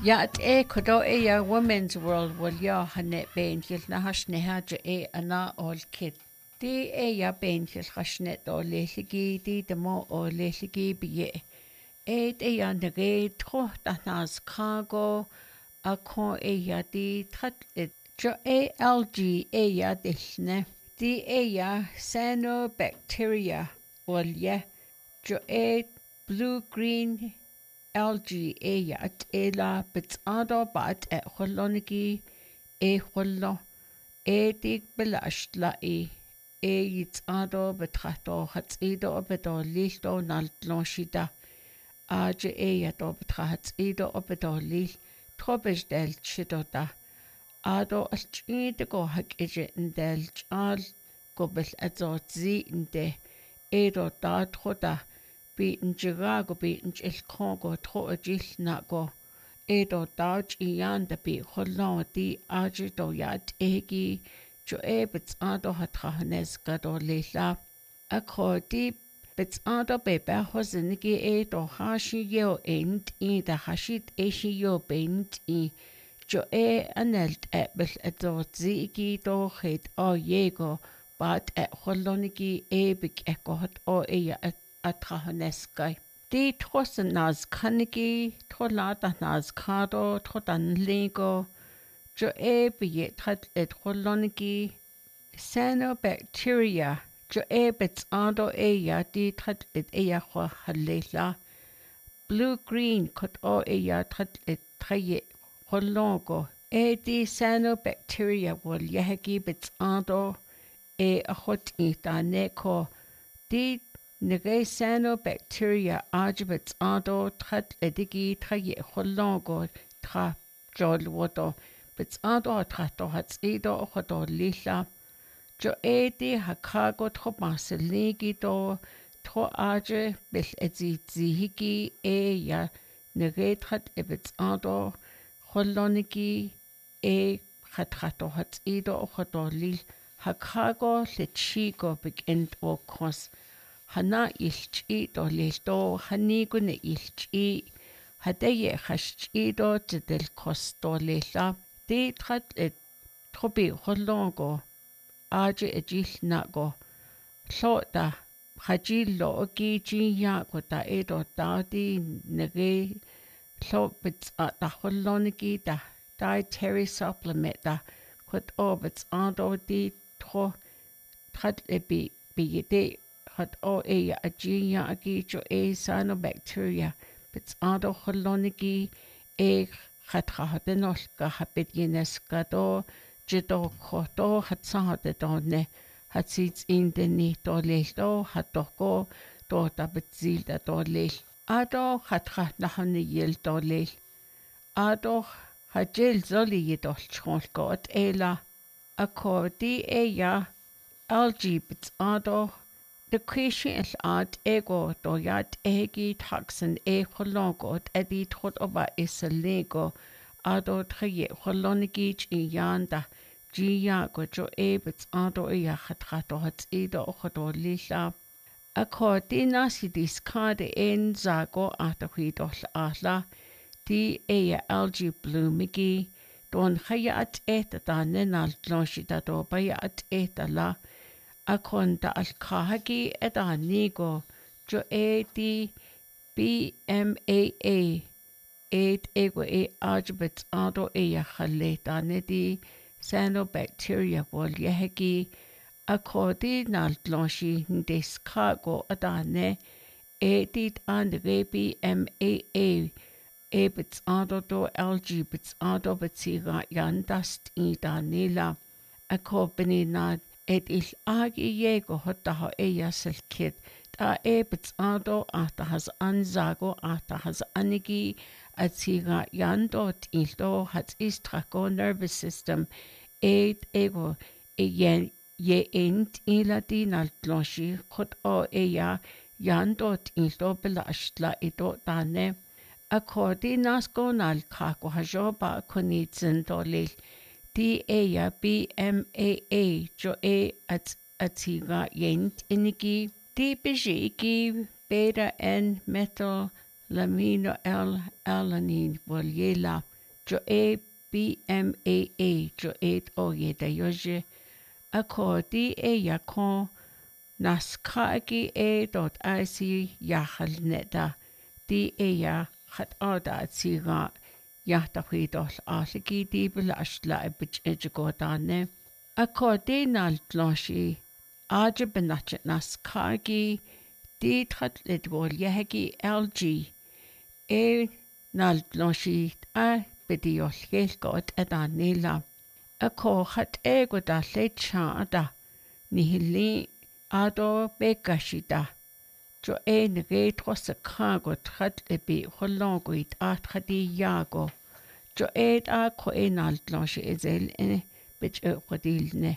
Yat e kodo e ya women's world wal ya hanet ben yil na hashne haja e ana ol kit. Di e ya ben yil hashnet o leligi di demo o leligi biye. E ya nage tro da nas kago a kon e ya di trat it. Jo e algae e ya dishne. Di e ya cyanobacteria wal ya. Jo e blue-green algae e at e la bitsado bat e holonigi e holo e dig belasht la e yitsado betrato hatsido obedo listo naltlonshida aje e yato betrahatsido obedo lil trobes del chidoda ado alchide go hak eje ndel chal gobel azot zi nde edo da troda beaten Chicago beaten Congo tro agil na go edo dodge ian da be holon di aji do yat egi jo bits ado hatrahanes gado leila akro di bits ado be hosenigi edo hashi yo end I da hashit eshi yo bent I jo anelt bel edo zigi do het o yego bat holonigi big ekot o ya atrahaneskai. Di trosen nas kanigi, trolata nas kado, trotan lego, jo biet hat et holonigi, cyanobacteria, jo bets ado ya di trat et ho halela, blue-green kot o ya trat et traye holongo, di cyanobacteria wol yahagi bets ado a hot ita neko, di Nege cyanobacteria ajibets ado trat edigi traye holongo tra jolwodo bets ado trato hats edo hodo lila jo di hakago tro marseligi do tro aje bel zihigi ya nege trat ebets ado holonigi hatrato hats edo hodo lil hakago lechigo begint o kos Hana ilchi do lildo hanigune ilchi hadaye hashchi do del costo lila di trat et trobi holongo aje ejil nago da hajilo ogi jiya ko da edo da di nege bits da holonigi da dietary supplement da kot obits ado di tro trat ebi bi hat o ya ajiya agi jo cyanobacteria bits ado holonigi hatrahadenol ka hapet yeneska do jido koto hat sahade donne hat sits in den ni do lelo hat doko do da betzil da do lel ado hatra nahne yel do lel ado hajel zoli yedol chol got ela akodi ya algae bits ado The question ad ego do yat egi taxen holongot edi trot oba iselego ado traye holonigi yanda jiya go jo bits ado ya hatrato hat edo hodo lila akodi nasi diskade en zago atahuidol ala di ya algae bloomigi don hayat da nenal glonshida do bayat la Akonda al-kahagi edanigo jo di BMAA ego ajbet ado ya khaleta nedi cyanobacteria wal yehegi akodi nal glonshi ndeskago adane dit andre BMAA bets ado do algae bets ado betsiga yandast idanila akobini na et il agi yego hotta ho selkit da bits ado ata has anzago ata has anigi atiga yandot ildo hat istrago nervous system ego ye ent ila dinal gloshi hot o yandot ildo belashla ido dane akodi nasko nal kako hajoba konitzen dolil di ya BMAA jo atiga yent inigi di bishiki beta N methylamino L alanine wal yela jo e BMAA jo e o ye da yoje a ko di e ya ko nas kagi e dot IC ya halneta di e ya hat ada tsiga ya ta hwidol a ligi di bula ashla e bich ejgodane a ko di nal tloshi aja benachet nas kagi di trat lidwol yehegi LG e nal tloshi a bidiol gelgot edanila a ko hat e godalle chada nihili ado begashida jo e nge trosa kago trat ebi holonguit atradi yago jo e a ko e nal tloshi ezel e bich qadilne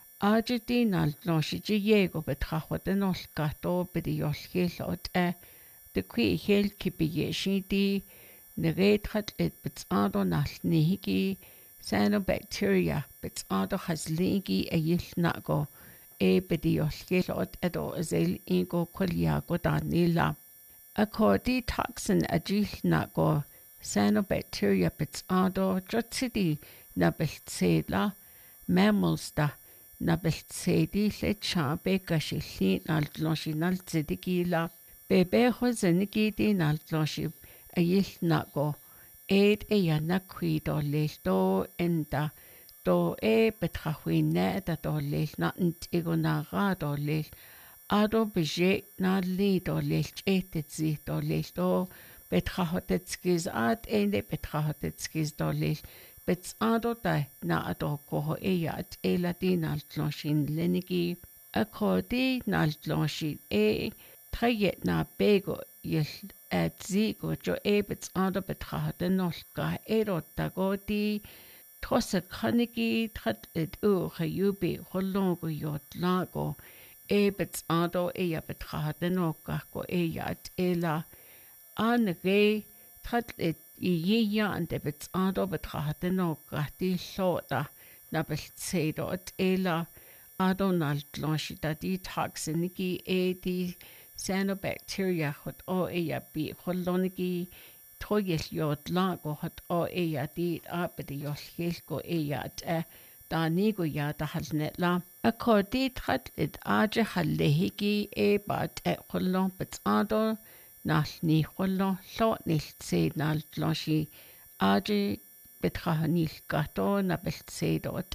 Aja nal tloshi je yego betrachot enol gato bidiol gelot de qui hel kibiyeshi di neretrat et bitsado nal nihigi cyanobacteria bitsado hasligi e yilnago e bidiol gelot edo ezel ingo kolyago danila Accordi toxin agilnago cyanobacteria bitsado jotsidi na beltsela mammals da na beltsedi le chabe gashili nal tloshi nal tzedigila bebe hozenigi di nal tloshi ayil nago ed e yana kwido lesto enda do e betrahwine da do lel na ntigo na ga do lel ado beje na li do lel etetzi do lesto betrahotetskiz at ende betrahotetskiz do lel Betsado da na ado koho eyat e ladina altloshin lenigi akodi na altloshin e trayet na bego yel at zigo jo e betsado betrahate nolka erotago di trosa kanigi trat et hayubi holongo yot lago e betsado e ya betrahate nolka ko eyat e la ange trat et Iia and the bits ado betrahate no gati shota na beltsedo at ela adonal tloshita di toxiniki e di cyanobacteria hot o ea bi holoniki toyes yot lago hot o ea di apedi yoshilko ea at danigo ya da halnetla akodi trat it aje halehiki e bat e holon bits ado nal ni hollo lo nil se nal tloshi aje betrahanil gato na beltse dot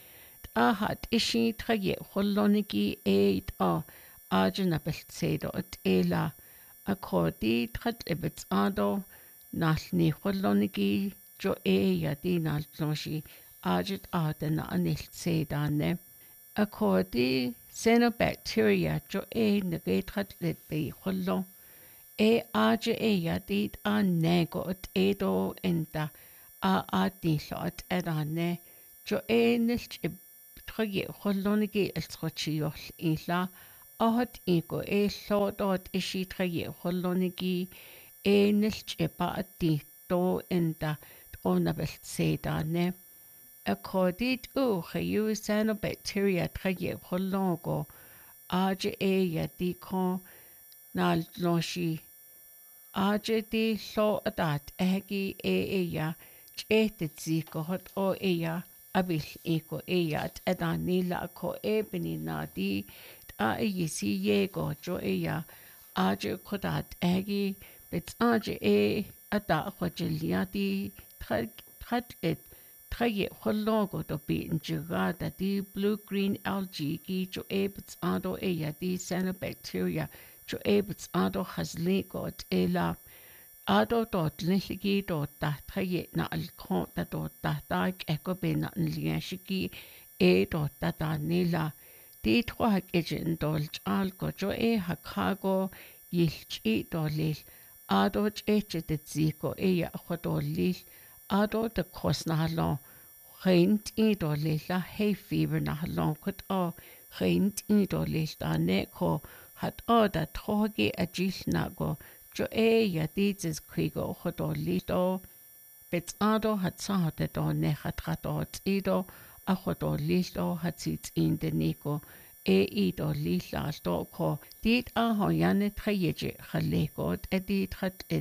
a hat ishi traye holloniki e a aje na beltse dot ela akodi trat ebets ado nal ni holloniki jo e ya di nal tloshi aje a na anil se dane akodi cyanobacteria jo e negetrat let be hollo e aje e ya dit a nego at edo enta a dilot edane jo e nilt troye holonigi eltrochiol illa ahot ego e lodot ishi troye holonigi e nilt ba dito enta ona beltsedane accordit hayu cyanobacteria troye holongo aje e ya dikon nal loshi Aje di lo adat egi e ea chetet ziko hot o ea abil eko ea edanila ko ebini na di a yisi yego jo ea aje kodat egi bits aje e ada khojelia di trat et traye hologo do bi njigada di blue green algae gi jo e bits ado ea di cyanobacteria jo ebets ado hasligot ela ado dot ligi dot da traye na alkon da dot da eko bena nliashiki e dot da nila di trohak ejen dolch alko jo e hakago yilchi dolil ado eche de ziko e ya hodolil ado de kosna halon Rent i dolil la hay fever na halon kot o rent i dolil da neko hat oda trogi agilnago jo e ya dites krigo hodolito bets ado hat sahate do ne hatratot ido a hodolito hat sit in de niko e ido lila sto ko dit a hoyane trayeje khalekot e dit hat et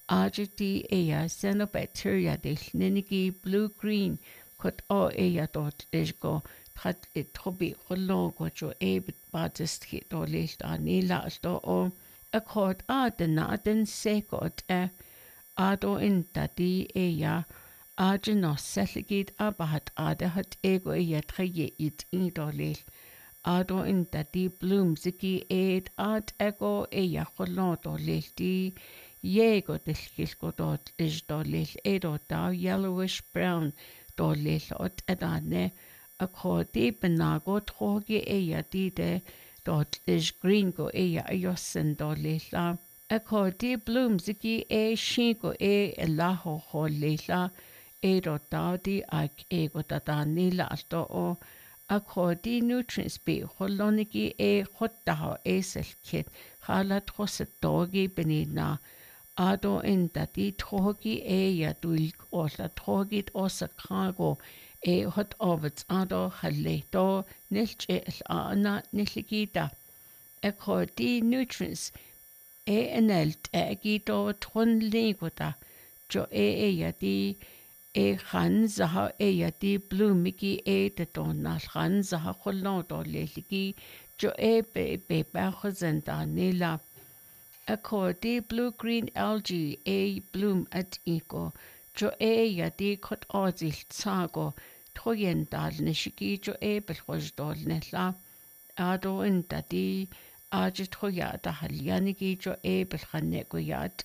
Aja di ea cyanobacteria de ninigi blue-green kot o ea dot go trat trobi go jo e badist hit o licht a nila sto o akord den sekot ado inta di ea aja no selligid abahat hat ego ea traye it idolil ado inta di bloom ziki ed ego ea do lil di Yego dilgilgo dot is dolil edo da yellowish brown dolil ot edane a codi benago trogi eya dide dot is green go eya ayosen dolila a codi bloom ziki shingo laho holila edo daudi ag ego dadanila alto o a codi nutrients be holoniki hotaho selkit hala troset dogi benina Ado inta di trogi ya dulg ola trogit osa krago hot ovets ado haleto nilch ana nilgida eko di nutrients enelt agito tron legoda jo ya di khanza ya di blumiki de donna khanza kholodo leligi jo be bakhzenda nila Accordi blue-green algae bloom at eco, jo ya di kot ozil tsago, troyendal nishiki jo belhojdol nella, ado inta di aja troya da halyanigi jo belhaneko yat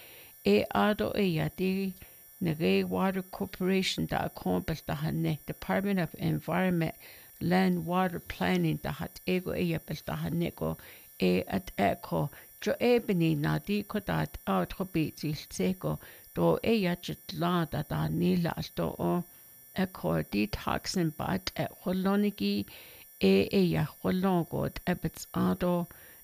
ado ya di Nage Water Corporation da kompel da hanne, Department of Environment, Land Water Planning da hat ego bel da hanneko at eko, jo beni na di kodat trobi seko do jit la da nila sto o eko detoxin bat holonigi ya holongod ebets ado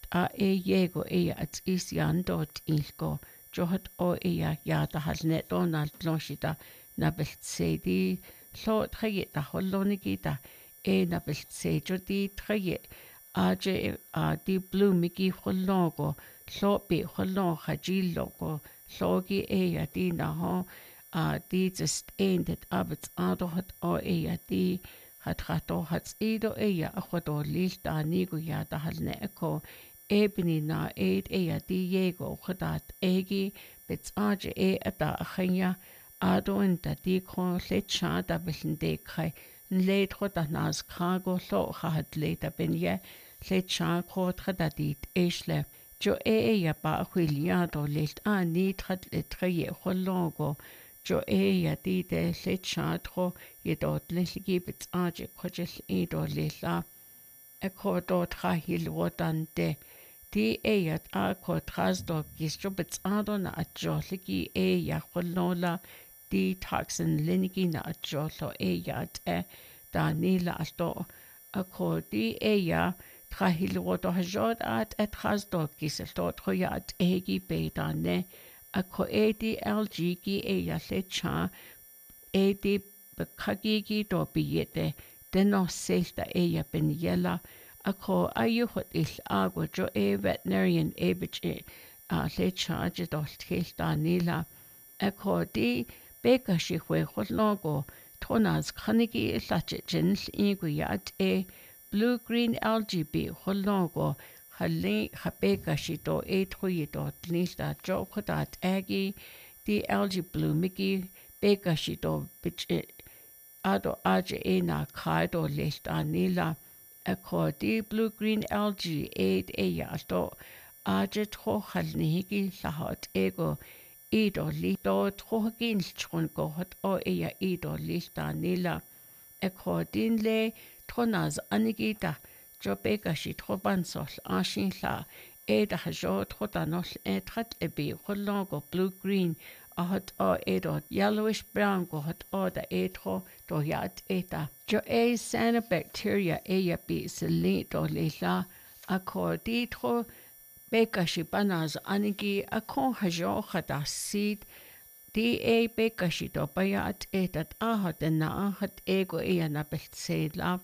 yego at isiandot ilko Johot o ya da halnet Donald Blanchida na beltsedi lo treye da holonigi da na beltsejo di treye aje di blumigi holongo Lobi holon hajiloko logi ya di na ho di just ended abets ado hat o di hat rato hat ido ya achodo lilta nigo ya da halne eko ebni na ya di yego khodat egi bets aje ata khanya ado inta di kon lecha da belinde khai nleit khoda nas krago lo hat leta benye lecha khotra da dit esle Jo ya ba huiliado lilt ni trat le treye holongo jo ya di de le chatro ye dot le gibet aje kojel ido lila e ko dot hil wotante di ya ko tras do gistobet ado na ajoligi ya holola di toxin linigi na ajolo ya da nila asto ko di ya Trahilwoto hajod at hasdog giseltot hoyat egi bedane a koedi algigi ya lecha edi bekagigi do biyete deno selta ya benyela a ko ayuhot il agwa jo veterinarian ebich lecha jidol tilta nila a ko di beka shihwe holnogo tonas khanigi lache jinl igu yat Blue-green algae be holongo hale habeka shito troyito tlista jokodat agi di algae blumigi beka shito bich ado aje na kaido lista nila di blue-green algae ya to aje tro halnigi lahot ego ido lito trogin chon gohot o ido lista nila din le Tronaz anigita jobeka shi trobansol ashin la da hajo trotanol trat ebi holongo blue green hot o yellowish brown go hot o da tro do yat eta jo cyanobacteria ya bi selin do lela di tro beka shi banaz anigi akon hajo khata seed di beka shi do bayat etat ahot na ahot ego na beltsela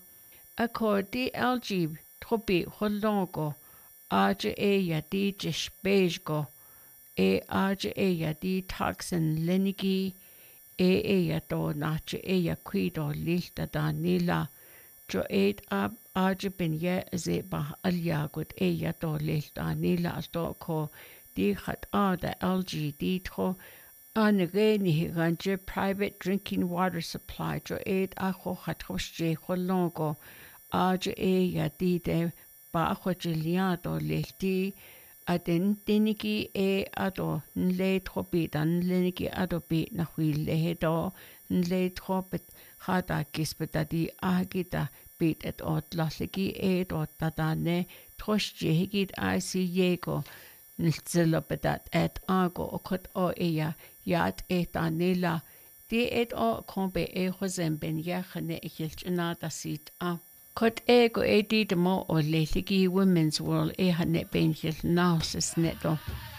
di algae trobi holongo aje ya di jishbejgo aja ya di toxin lenigi ya do nacha ya quido lilta da nila jo ab aja bin ye ze ba alyagut ya do lilta nila do ko di khat da algae di tro Anagani ganje private drinking water supply jo ako khatosje kolongo aja ya di de ba ako jiliado lilti aden dinigi ado nle trobi dan lenigi ado bi na huile do nle trobet hada gispetadi agita bit et ot lasligi dot dadane trosje higit asi yego niltzilobedat et ago okot ya yat anila di o kombe hozemben yachane ichilchna dasit Kot ego di demo o leligi Women's World hane benjil nausis neto.